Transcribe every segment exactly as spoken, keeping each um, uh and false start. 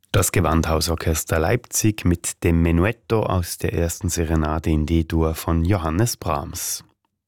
Das Gewandhausorchester Leipzig mit dem Menuetto aus der ersten Serenade in D-Dur von Johannes Brahms.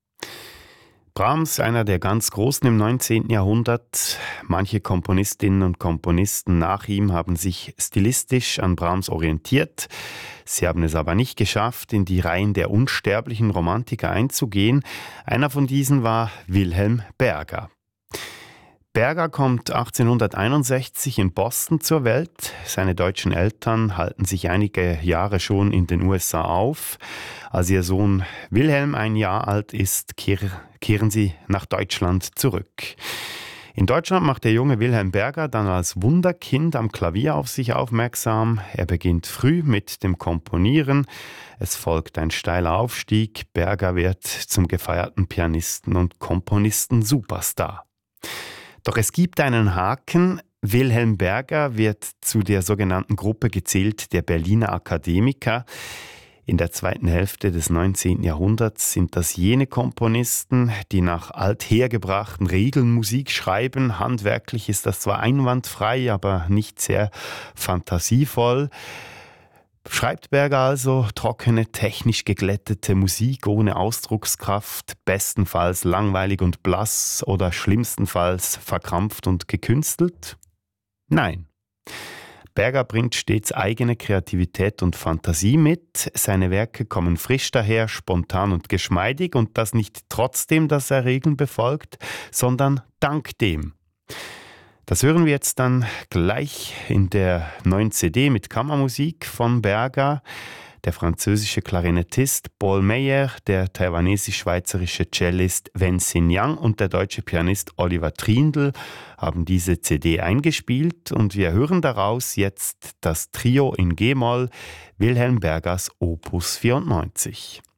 Brahms, einer der ganz Großen im neunzehnten Jahrhundert. Manche Komponistinnen und Komponisten nach ihm haben sich stilistisch an Brahms orientiert. Sie haben es aber nicht geschafft, in die Reihen der unsterblichen Romantiker einzugehen. Einer von diesen war Wilhelm Berger. Berger kommt achtzehnhunderteinundsechzig in Boston zur Welt. Seine deutschen Eltern halten sich einige Jahre schon in den U S A auf. Als ihr Sohn Wilhelm ein Jahr alt ist, kehren sie nach Deutschland zurück. In Deutschland macht der junge Wilhelm Berger dann als Wunderkind am Klavier auf sich aufmerksam. Er beginnt früh mit dem Komponieren. Es folgt ein steiler Aufstieg. Berger wird zum gefeierten Pianisten und Komponisten-Superstar. Doch es gibt einen Haken. Wilhelm Berger wird zu der sogenannten Gruppe gezählt der Berliner Akademiker. In der zweiten Hälfte des neunzehnten Jahrhunderts sind das jene Komponisten, die nach althergebrachten Regeln Musik schreiben. Handwerklich ist das zwar einwandfrei, aber nicht sehr fantasievoll. Schreibt Berger also trockene, technisch geglättete Musik ohne Ausdruckskraft, bestenfalls langweilig und blass oder schlimmstenfalls verkrampft und gekünstelt? Nein. Berger bringt stets eigene Kreativität und Fantasie mit. Seine Werke kommen frisch daher, spontan und geschmeidig, und das nicht trotzdem, dass er Regeln befolgt, sondern dank dem. Das hören wir jetzt dann gleich in der neuen C D mit Kammermusik von Berger. Der französische Klarinettist Paul Meyer, der taiwanesisch-schweizerische Cellist Wen Xin Yang und der deutsche Pianist Oliver Trindl haben diese C D eingespielt, und wir hören daraus jetzt das Trio in G-Moll Wilhelm Bergers Opus vierundneunzig.